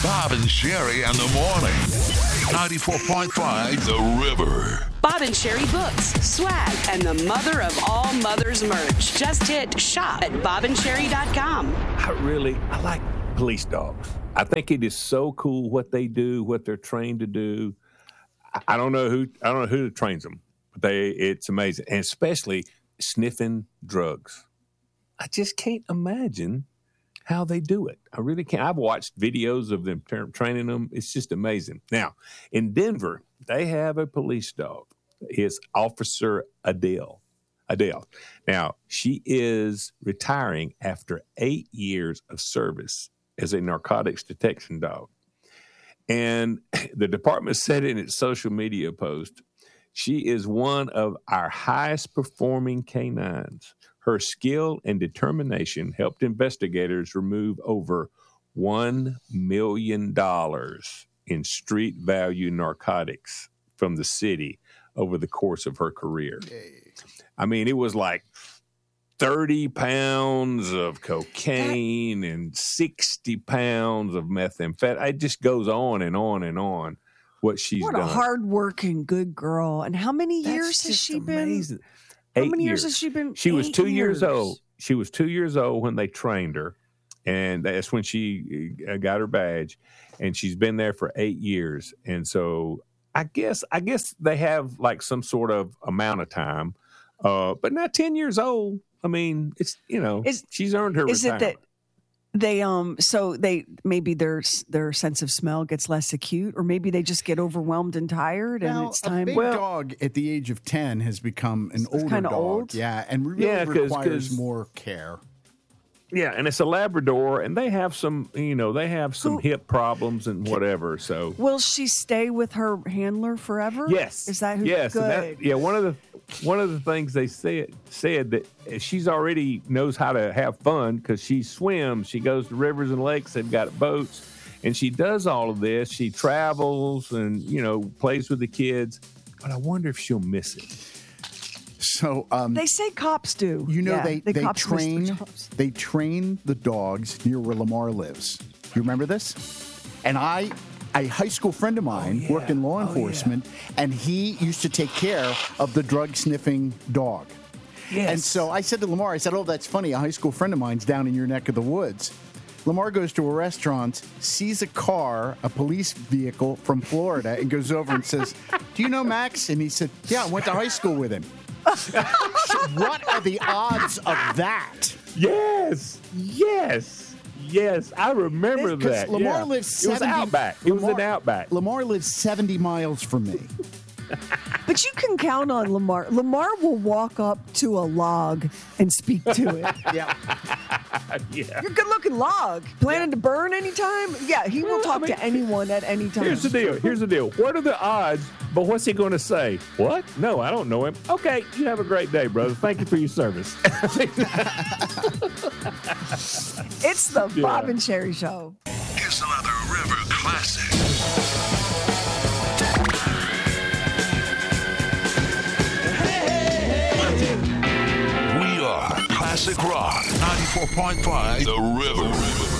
Bob and Sherry and the morning. 94.5 The River. Bob and Sherry books, swag, and the mother of all mothers merch. Just hit shop at bobandsherry.com. I like police dogs. I think it is so cool what they do, what they're trained to do. I don't know who trains them, but it's amazing, and especially sniffing drugs. I just can't imagine how they do it. I really can't. I've watched videos of them training them. It's just amazing. Now, in Denver, they have a police dog. It's Officer Adele. Now, she is retiring after 8 years of service as a narcotics detection dog. And the department said in its social media post, she is one of our highest performing canines. Her skill and determination helped investigators remove over $1 million in street value narcotics from the city over the course of her career. Yay. I mean, it was like 30 pounds of cocaine and 60 pounds of methamphetamine. It just goes on and on and on what she's done. What a hardworking, good girl. And how many years has she been? How many years has she been? She was 2 years old. She was 2 years old when they trained her, and that's when she got her badge. And she's been there for 8 years. And so I guess they have like some sort of amount of time, but not 10 years old. I mean, it's she's earned her. Is retirement. it that they maybe their sense of smell gets less acute, or maybe they just get overwhelmed and tired, and it's time. A big dog at the age of 10 has become an older dog. Old? Yeah, and really requires more care. Yeah, and it's a Labrador, and they have some hip problems and whatever. So will she stay with her handler forever? Yes, is that who? Yes, good. One of the things they said that she already knows how to have fun because she swims. She goes to rivers and lakes. They've got boats, and she does all of this. She travels and plays with the kids. But I wonder if she'll miss it. So they say cops do. They train the dogs near where Lamar lives. You remember this? And a high school friend of mine worked in law enforcement, and he used to take care of the drug-sniffing dog. Yes. And so I said to Lamar, oh, that's funny. A high school friend of mine's down in your neck of the woods. Lamar goes to a restaurant, sees a police vehicle from Florida, and goes over and says, "Do you know Max?" And he said, "Yeah, I went to high school with him." What are the odds of that? Yes, I remember that. Lamar lives 70. It was Outback. It was an Outback. Lamar lives 70 miles from me. But you can count on Lamar. Lamar will walk up to a log and speak to it. Yeah. Yeah. You're a good-looking log. Planning to burn anytime? Yeah, he will talk to anyone at any time. Here's the deal. What are the odds? But what's he going to say? What? No, I don't know him. Okay, you have a great day, brother. Thank you for your service. It's the Bob and Sherry Show. Here's another River classic. We are Classic Rock 94.5 The River.